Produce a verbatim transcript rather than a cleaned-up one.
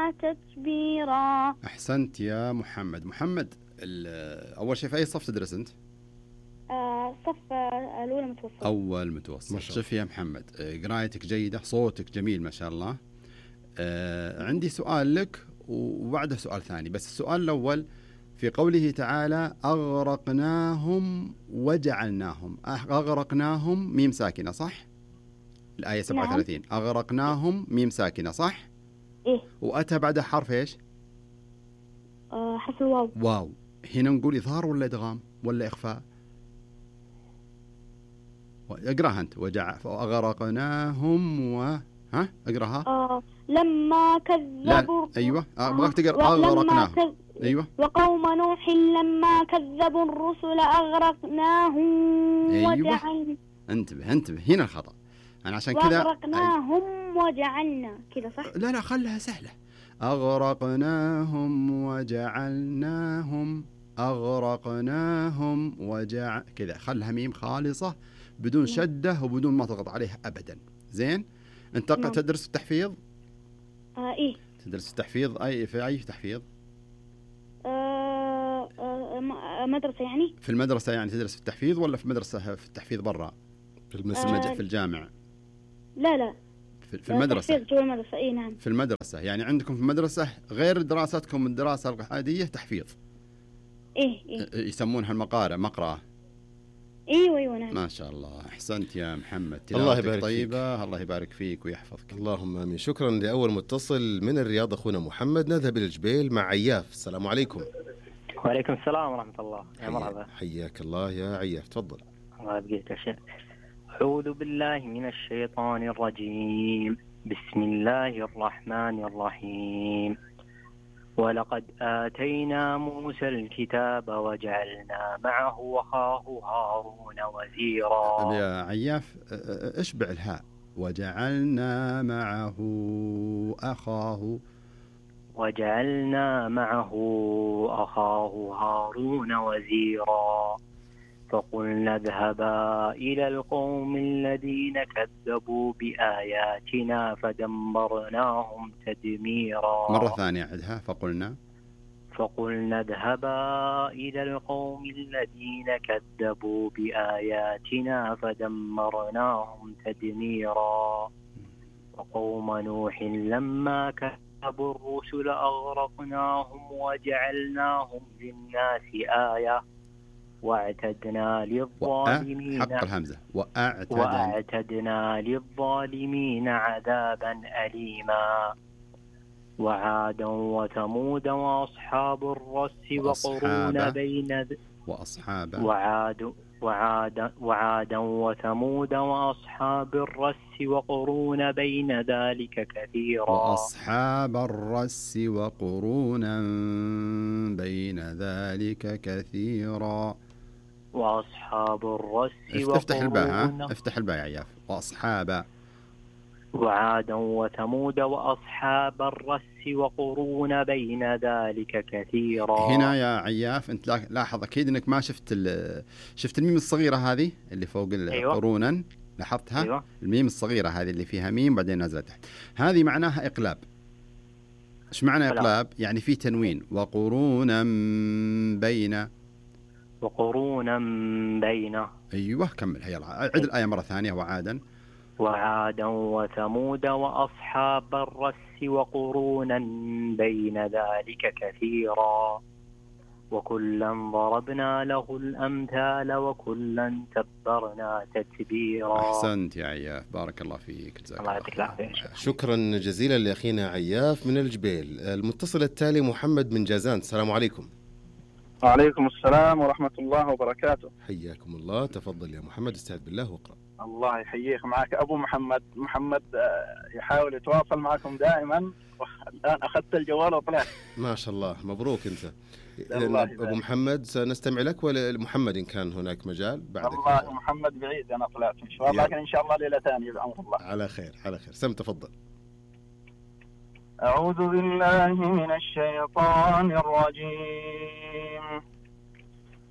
تتبيرا. أحسنت يا محمد. محمد أول شيء في أي صف تدرس أنت؟ آه صف الأولى متوسط. أول متوسط. شوف يا محمد، قرايتك جيدة، صوتك جميل ما شاء الله. آه عندي سؤال لك وبعده سؤال ثاني، بس السؤال الأول في قوله تعالى أغرقناهم وجعلناهم. أغرقناهم ميم ساكنة صح؟ الآية سبعة وثلاثين. نعم. أغرقناهم ميم ساكنة صح؟ إيه. وأتى بعد حرف إيش؟ آه حرف الواو. واو. هنا نقول إظهار ولا إدغام ولا إخفاء؟ اقراها أنت. وجع أغرقناهم و ها اقراها. آه لما كذبوا. لا أيوة أبغاك تقرأ أغرقناهم. كذ... أيوة. وقوم نوح لما كذبوا الرسل أغرقناهم. أيوة. وجعلنا. انتبه انتبه هنا الخطأ. أنا عشان كذا أغرقناهم وجعلنا كذا صح؟ لا لا خلها سهلة. أغرقناهم وجعلناهم. أغرقناهم وجع كذا، خلها ميم خالصة بدون شدة وبدون ما تضغط عليها أبدا. زين. أنت نعم. تدرس التحفيظ؟ آه إيه. تدرس التحفيظ أي في أي تحفيظ؟ آه آه مدرسة يعني؟ في المدرسة يعني تدرس في التحفيظ ولا في مدرسة في التحفيظ برا؟ في المسجد. آه في الجامع؟ لا لا في المدرسة. تحفيظ جوا المدرسة. إيه نعم. في المدرسة يعني عندكم في المدرسة غير دراستكم الدراسة العادية تحفيظ. إيه إيه. يسمونها المقارئ مقرأة. ايوه ايوه نعم. ما شاء الله. احسنت يا محمد. الله يبارك طيبة. فيك. الله يبارك فيك ويحفظك. اللهم امين. شكرا لاول متصل من الرياض اخونا محمد. نذهب الى الجبيل مع عياف. السلام عليكم. وعليكم السلام ورحمة الله. يا مرحبا. حياك الله يا عياف، تفضل. الله يبقيك يا شيخ. أعوذ بالله من الشيطان الرجيم. بسم الله الرحمن الرحيم. ولقد آتينا موسى الكتاب وجعلنا معه أخاه هارون وزيرا. يا عياف اشبع الهاء. وجعلنا معه أخاه. وجعلنا معه أخاه هارون وزيرا. فقلنا اذهبا إلى القوم الذين كذبوا بآياتنا فدمرناهم تدميرا. مرة ثانية عدها. فقلنا فقلنا اذهبا إلى القوم الذين كذبوا بآياتنا فدمرناهم تدميرا. وقوم نوح لما كذبوا الرسل أغرقناهم وجعلناهم للناس آية واعتدنا للظالمين حق الهمزة وأعتدنا, وأعتدنا للظالمين عذابا أليما. وعادا وثمود وأصحاب الرس وقرون بين وأصحاب وعاد وعادا وعادا وثمود وأصحاب الرس وقرون بين ذلك كثيرا. وأصحاب الرس وقرونا بين ذلك كثيرا. وأصحاب الرس افتح الباء. ها افتح الباء يا عياف. وأصحاب. وعادا وثمود وأصحاب الرس وقرون بين ذلك كثيرا. هنا يا عياف انت لاحظ اكيد انك ما شفت شفت الميم الصغيره هذه اللي فوق. أيوة. قرونا لاحظتها. أيوة. الميم الصغيره هذه اللي فيها ميم بعدين نازله تحت، هذه معناها اقلاب. ايش معنى اقلاب؟ يعني في تنوين. وقرونا بين. وقرونا بين. ايوه كملها يلا. عد الايه مره ثانيه. وعادا وعادا وثمود وأصحاب الرس وقرونا بين ذلك كثيرا. وكلا ضربنا له الأمثال وكلا تبرنا تتبيرا. أحسنت يا عياف. بارك الله فيك. جزاك الله خير. شكرا جزيلا لأخينا عياف من الجبيل. المتصل التالي محمد من جازان. السلام عليكم. وعليكم السلام ورحمة الله وبركاته. حياكم الله. تفضل يا محمد. استعد بالله واقرأ. الله يحييك. معك أبو محمد. محمد يحاول يتواصل معكم دائما، الآن أخذت الجوال وطلعت. ما شاء الله. مبروك أنت. أبو محمد سنستمع لك ولا محمد إن كان هناك مجال بعدك؟ والله محمد بعيد أنا طلعت إن شاء الله، لكن إن شاء الله ليلة ثانية بأمر الله. على خير على خير. سم تفضل. أعوذ بالله من الشيطان الرجيم.